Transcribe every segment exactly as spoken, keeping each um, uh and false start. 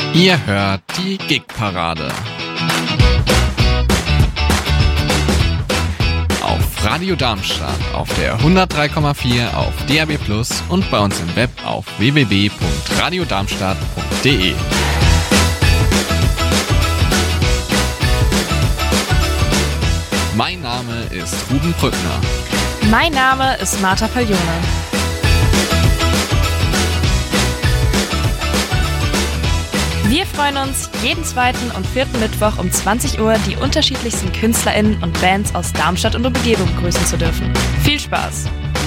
Ihr hört die Gig-Parade. Auf Radio Darmstadt, auf der hundertdrei Komma vier, auf D A B plus und bei uns im Web auf w w w punkt radio darmstadt punkt d e. Mein Name ist Ruben Brückner. Mein Name ist Martha Paglione. Wir freuen uns, jeden zweiten und vierten Mittwoch um zwanzig Uhr die unterschiedlichsten KünstlerInnen und Bands aus Darmstadt und Umgebung begrüßen zu dürfen. Viel Spaß!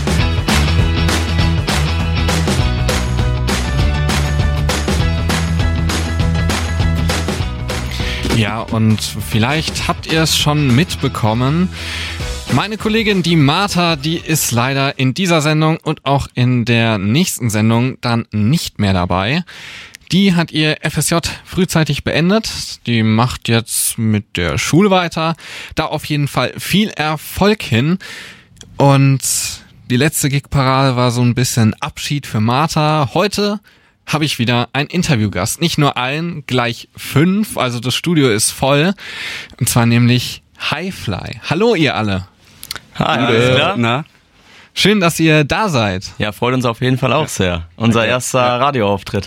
Ja, und vielleicht habt ihr es schon mitbekommen. Meine Kollegin, die Martha, die ist leider in dieser Sendung und auch in der nächsten Sendung dann nicht mehr dabei. Die hat ihr F S J frühzeitig beendet. Die macht jetzt mit der Schule weiter. Da auf jeden Fall viel Erfolg hin. Und die letzte Gig-Parade war so ein bisschen Abschied für Martha. Heute habe ich wieder einen Interviewgast. Nicht nur einen, gleich fünf. Also das Studio ist voll. Und zwar nämlich Hi-Fly. Hallo ihr alle. Hi, alles klar? Na? Schön, dass ihr da seid. Ja, freut uns auf jeden Fall auch sehr. Unser erster ja. Radioauftritt.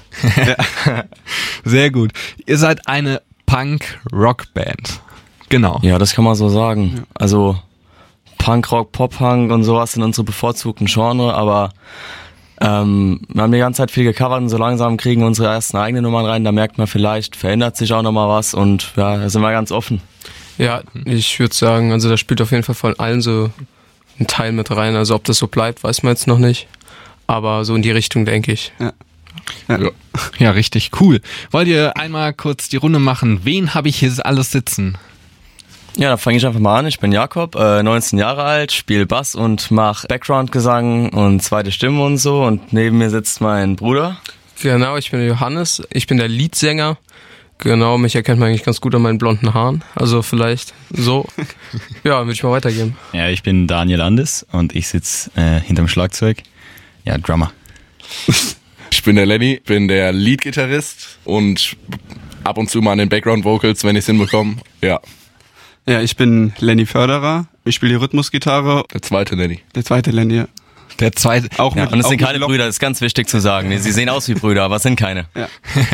Sehr gut. Ihr seid eine Punk-Rock-Band. Genau. Ja, das kann man so sagen. Also Punk-Rock, Pop-Punk und sowas sind unsere bevorzugten Genre, aber ähm, wir haben die ganze Zeit viel gecovert und so langsam kriegen wir unsere ersten eigenen Nummern rein. Da merkt man vielleicht, verändert sich auch nochmal was und ja, da sind wir ganz offen. Ja, ich würde sagen, also da spielt auf jeden Fall von allen so ein Teil mit rein. Also ob das so bleibt, weiß man jetzt noch nicht. Aber so in die Richtung, denke ich. Ja. Ja. ja, richtig cool. Wollt ihr einmal kurz die Runde machen? Wen habe ich hier alles sitzen? Ja, da fange ich einfach mal an. Ich bin Jakob, äh, neunzehn Jahre alt, spiele Bass und mache Background-Gesang und zweite Stimme und so. Und neben mir sitzt mein Bruder. Genau, ich bin der Johannes. Ich bin der Leadsänger. Genau, mich erkennt man eigentlich ganz gut an meinen blonden Haaren. Also vielleicht so. Ja, würde ich mal weitergeben. Ja, ich bin Daniel Andes und ich sitze äh, hinterm Schlagzeug. Ja, Drummer. Ich bin der Lenny, bin der Lead-Gitarrist und ab und zu mal an den Background-Vocals, wenn ich es hinbekomme. Ja. Ja, ich bin Lenny Förderer. Ich spiele die Rhythmusgitarre. Der zweite Lenny. Der zweite Lenny, ja. Der zweite. Auch ja, mit, und es sind keine Brüder, das ist ganz wichtig zu sagen. Sie sehen aus wie Brüder, aber es sind keine. Ja.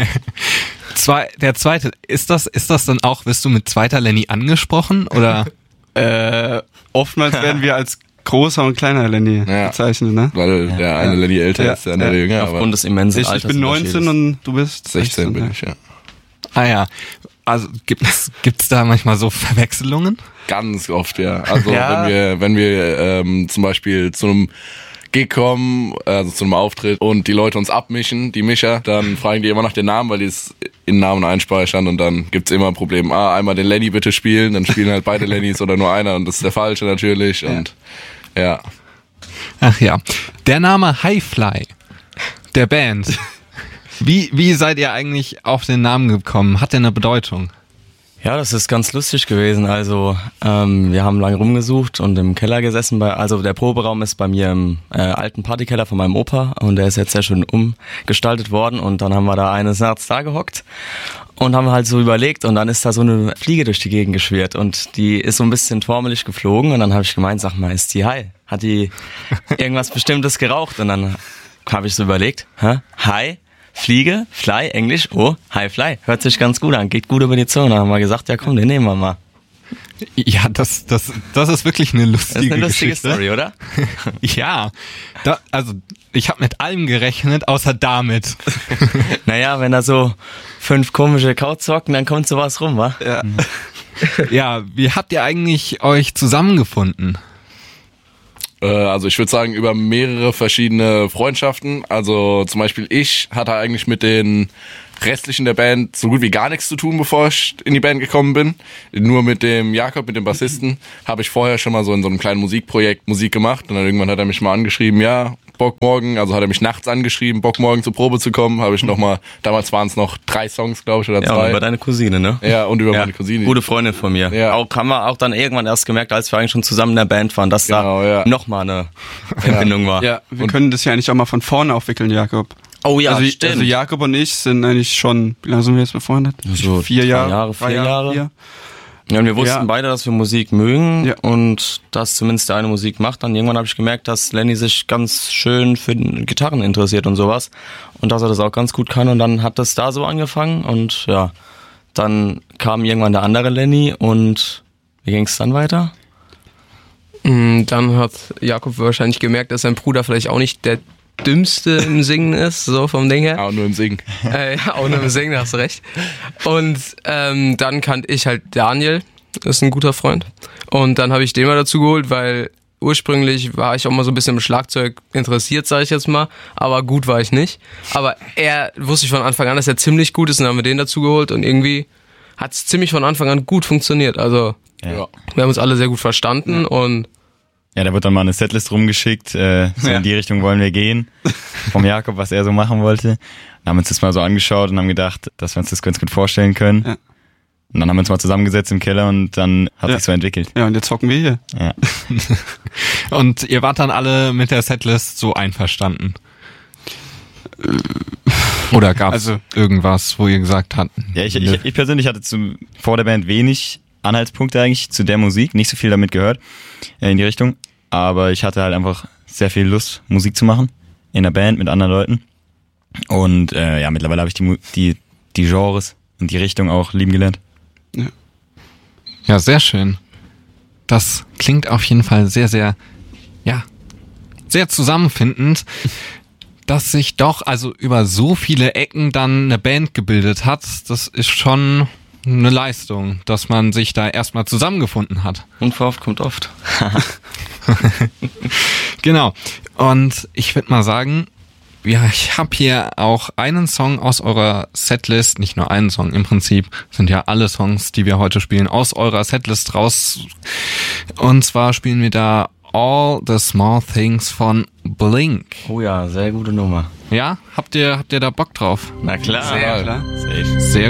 Zwei, der zweite, ist das, ist das dann auch, wirst du mit zweiter Lenny angesprochen, oder? äh, oftmals werden wir als großer und kleiner Lenny ja. bezeichnet, ne? Weil der ja. eine Lenny älter ja. ist, der andere ja. jünger. Aufgrund des immensen ich, ich bin neunzehn und du bist sechzehn, sechzehn bin ich, ja. Ah ja, also gibt's, gibt's da manchmal so Verwechslungen? Ganz oft, ja. Also ja. wenn wir, wenn wir ähm, zum Beispiel zu einem Gig kommen, also zu einem Auftritt und die Leute uns abmischen, die Mischer, dann fragen die immer nach den Namen, weil die es in Namen einspeichern und dann gibt's immer ein Problem. Ah, einmal den Lenny bitte spielen, dann spielen halt beide Lennys oder nur einer und das ist der falsche natürlich und ja. Ach ja, der Name Hi-Fly, der Band, wie, wie seid ihr eigentlich auf den Namen gekommen? Hat der eine Bedeutung? Ja, das ist ganz lustig gewesen. Also ähm, wir haben lange rumgesucht und im Keller gesessen. Bei, also der Proberaum ist bei mir im äh, alten Partykeller von meinem Opa und der ist jetzt sehr schön umgestaltet worden. Und dann haben wir da eines Nachts da gehockt und haben halt so überlegt und dann ist da so eine Fliege durch die Gegend geschwirrt und die ist so ein bisschen tormelig geflogen und dann habe ich gemeint, sag mal, ist die high? Hat die irgendwas Bestimmtes geraucht? Und dann habe ich so überlegt, hä? High? Fliege, Fly, Englisch, oh, High Fly, hört sich ganz gut an, geht gut über die Zunge. Dann haben wir gesagt, ja komm, den nehmen wir mal. Ja, das, das, das ist wirklich eine lustige Geschichte. Das ist eine lustige Geschichte. Story, oder? Ja, da, also ich habe mit allem gerechnet, außer damit. Naja, wenn da so fünf komische Kauz hocken, dann kommt sowas rum, wa? Ja. Ja, wie habt ihr eigentlich euch zusammengefunden? Also ich würde sagen, über mehrere verschiedene Freundschaften. Also zum Beispiel ich hatte eigentlich mit den restlichen der Band so gut wie gar nichts zu tun, bevor ich in die Band gekommen bin. Nur mit dem Jakob, mit dem Bassisten, habe ich vorher schon mal so in so einem kleinen Musikprojekt Musik gemacht. Und dann irgendwann hat er mich mal angeschrieben, ja, Bock morgen, also hat er mich nachts angeschrieben, Bock morgen zur Probe zu kommen, habe ich nochmal, damals waren es noch drei Songs, glaube ich, oder zwei. Ja, und über deine Cousine, ne? Ja, und über ja, meine Cousine. Gute Freundin von mir. Ja. Auch haben wir auch dann irgendwann erst gemerkt, als wir eigentlich schon zusammen in der Band waren, dass genau, da ja. nochmal eine Verbindung war. Ja, wir und können das ja eigentlich auch mal von vorne aufwickeln, Jakob. Oh ja, also, stimmt. also Jakob und ich sind eigentlich schon, wie lange sind wir jetzt befreundet? So vier drei Jahre, Jahre, vier drei Jahre. Vier. Ja, und wir wussten Ja. beide, dass wir Musik mögen Ja. und dass zumindest der eine Musik macht. Dann irgendwann habe ich gemerkt, dass Lenny sich ganz schön für Gitarren interessiert und sowas und dass er das auch ganz gut kann. Und dann hat das da so angefangen und ja, dann kam irgendwann der andere Lenny und wie ging es dann weiter? Mm, Dann hat Jakob wahrscheinlich gemerkt, dass sein Bruder vielleicht auch nicht der Dümmste im Singen ist, so vom Ding her. Auch nur im Singen. Äh, ja, auch nur im Singen, hast du recht. Und ähm, dann kannte ich halt Daniel, ist ein guter Freund. Und dann habe ich den mal dazu geholt, weil ursprünglich war ich auch mal so ein bisschen im Schlagzeug interessiert, sage ich jetzt mal. Aber gut war ich nicht. Aber er wusste ich von Anfang an, dass er ziemlich gut ist und dann haben wir den dazu geholt. Und irgendwie hat es ziemlich von Anfang an gut funktioniert. Also Ja. wir haben uns alle sehr gut verstanden und Ja, da wird dann mal eine Setlist rumgeschickt, äh, so Ja. in die Richtung wollen wir gehen, vom Jakob, was er so machen wollte. Dann haben wir uns das mal so angeschaut und haben gedacht, dass wir uns das ganz gut vorstellen können. Ja. Und dann haben wir uns mal zusammengesetzt im Keller und dann hat Ja. sich so entwickelt. Ja, und jetzt hocken wir hier. Ja. Und ihr wart dann alle mit der Setlist so einverstanden? Oder gab es Also- irgendwas, wo ihr gesagt habt? Ja, ich, ich, ich persönlich hatte zu, vor der Band wenig Anhaltspunkte eigentlich zu der Musik, nicht so viel damit gehört äh, in die Richtung, aber ich hatte halt einfach sehr viel Lust, Musik zu machen in der Band mit anderen Leuten und äh, ja, mittlerweile habe ich die, Mu- die, die Genres und die Richtung auch lieben gelernt. Ja, sehr schön. Das klingt auf jeden Fall sehr, sehr, ja, sehr zusammenfindend, dass sich doch also über so viele Ecken dann eine Band gebildet hat. Das ist schon eine Leistung, dass man sich da erstmal zusammengefunden hat. Unverhofft kommt oft. Genau. Und ich würde mal sagen, ja, ich habe hier auch einen Song aus eurer Setlist, nicht nur einen Song, im Prinzip sind ja alle Songs, die wir heute spielen, aus eurer Setlist raus. Und zwar spielen wir da All the Small Things von Blink. Oh ja, sehr gute Nummer. Ja, habt ihr habt ihr da Bock drauf? Na klar. Sehr klar. Safe. Sehr